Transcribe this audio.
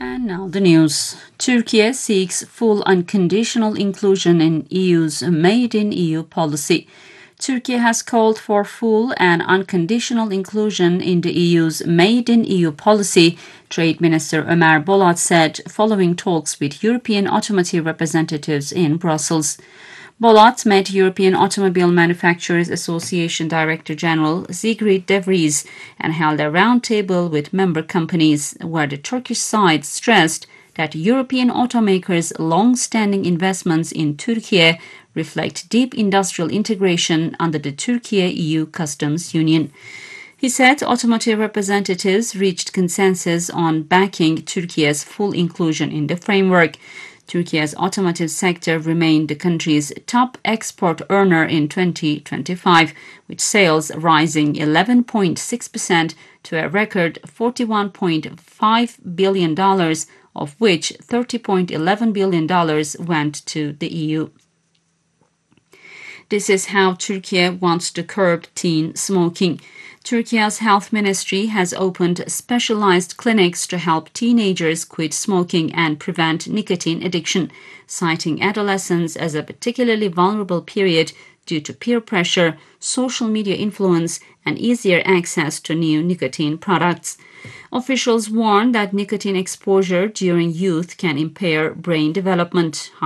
And now the news. Turkey seeks full unconditional inclusion in EU's Made in EU policy. Turkey has called for full and unconditional inclusion in the EU's Made in EU policy, Trade Minister Ömer Bolat said following talks with European automotive representatives in Brussels. Bolat met European Automobile Manufacturers Association Director General Sigrid de Vries and held a roundtable with member companies, where the Turkish side stressed that European automakers' long-standing investments in Turkey reflect deep industrial integration under the Turkey-EU Customs Union. He said automotive representatives reached consensus on backing Turkey's full inclusion in the framework. Turkey's automotive sector remained the country's top export earner in 2025, with sales rising 11.6% to a record $41.5 billion, of which $30.11 billion went to the EU. This is how Turkey wants to curb teen smoking. Turkey's health ministry has opened specialized clinics to help teenagers quit smoking and prevent nicotine addiction, citing adolescence as a particularly vulnerable period due to peer pressure, social media influence, and easier access to new nicotine products. Officials warn that nicotine exposure during youth can impair brain development,